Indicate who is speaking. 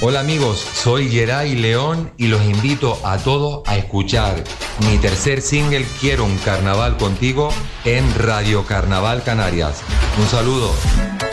Speaker 1: Hola amigos, soy Geray León y los invito a todos a escuchar mi tercer single Quiero un carnaval contigo en Radio Carnaval Canarias. Un saludo.